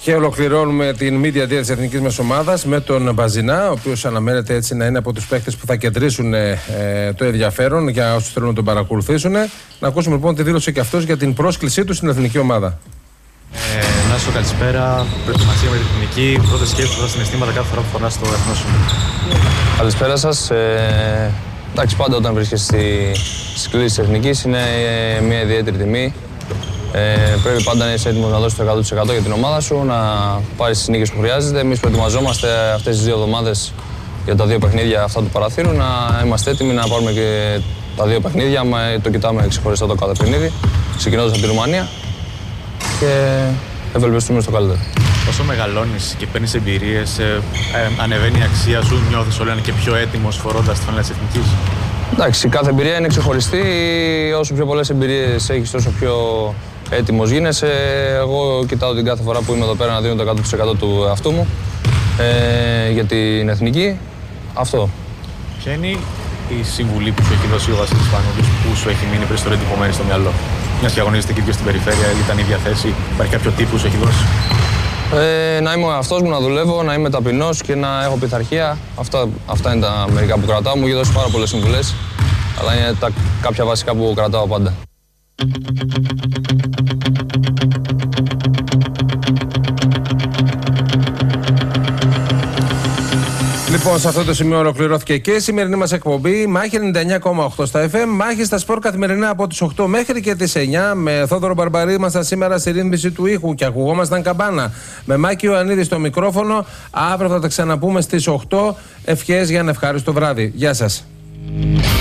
Και ολοκληρώνουμε την media day της εθνικής μας ομάδας με τον Μπαζινά, ο οποίος αναμένεται έτσι να είναι από τους παίκτες που θα κεντρήσουν το ενδιαφέρον για όσους θέλουν να τον παρακολουθήσουν. Να ακούσουμε λοιπόν τη δήλωση και αυτός για την πρόσκλησή του στην εθνική ομάδα. Νάσο, καλησπέρα. Προετοιμασία με την εθνική. Πρώτες σκέψεις, πρώτα συναισθήματα κάθε φορά που φοράς το εθνό σου. Καλησπέρα σας. Εντάξει, πάντα όταν βρίσκεσαι στις κλήσεις της εθνικής είναι μια ιδιαίτερη τιμή. Πρέπει πάντα να είσαι έτοιμος να δώσεις το 100% για την ομάδα σου, να πάρεις τις νίκες που χρειάζεται. Εμείς προετοιμαζόμαστε αυτές τις 2 εβδομάδες για τα 2 παιχνίδια αυτά του παραθύρου, να είμαστε έτοιμοι να πάρουμε και τα 2 παιχνίδια. Το κοιτάμε ξεχωριστά το κάθε παιχνίδι, ξεκινώντας από τη Ρουμανία και ευελπιστούμε στο καλύτερο. Όσο μεγαλώνεις και παίρνεις εμπειρίες, ανεβαίνει η αξία σου, νιώθεις όλο ένα και πιο έτοιμος φορώντας τη φανέλα της εθνικής? Εντάξει, κάθε εμπειρία είναι ξεχωριστή. Όσο πιο πολλές εμπειρίες έχεις, τόσο πιο έτοιμος γίνεσαι. Εγώ κοιτάω την κάθε φορά που είμαι εδώ πέρα να δίνω το 100% του εαυτού μου για την εθνική. Αυτό. Ποια είναι η συμβουλή που σου έχει δώσει ο Βασίλης Σπανούλης που σου έχει μείνει περισσότερο εντυπωμένη στο μυαλό? Μιας και αγωνίζεται και δύο στην περιφέρεια, ήταν η ίδια θέση. Υπάρχει κάποιο τύπο που σου έχει δώσει? Να είμαι ο εαυτός μου, να δουλεύω, να είμαι ταπεινός και να έχω πειθαρχία. Αυτά είναι τα μερικά που κρατάω. Μου έχει δώσει πάρα πολλές συμβουλές, αλλά είναι κάποια βασικά που κρατάω πάντα. Λοιπόν, σε αυτό το σημείο ολοκληρώθηκε και η σημερινή μας εκπομπή. Μάχη 99,8 στα FM. Μάχη στα σπορ καθημερινά από τις 8 μέχρι και τις 9. Με Θόδωρο Μπαρμπαρή ήμασταν σήμερα στη ρύθμιση του ήχου και ακουγόμασταν καμπάνα. Με Μάκη Ιωαννίδη στο μικρόφωνο. Αύριο θα τα ξαναπούμε στις 8. Ευχές για ένα ευχάριστο βράδυ. Γεια σας.